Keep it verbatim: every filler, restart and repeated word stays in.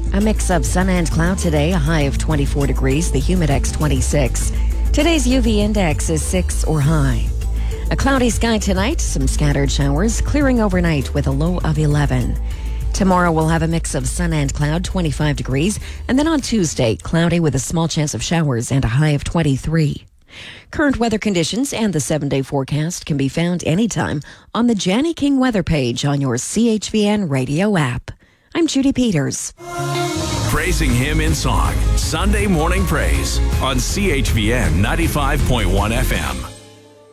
A mix of sun and cloud today, a high of twenty-four degrees, the humidex twenty-six. Today's U V index is six or high. A cloudy sky tonight, some scattered showers, clearing overnight with a low of eleven. Tomorrow we'll have a mix of sun and cloud, twenty-five degrees, and then on Tuesday, cloudy with a small chance of showers and a high of twenty-three. Current weather conditions and the seven-day forecast can be found anytime on the Janny King weather page on your C H V N radio app. I'm Judy Peters. Praising him in song. Sunday Morning Praise on C H V N ninety-five point one F M.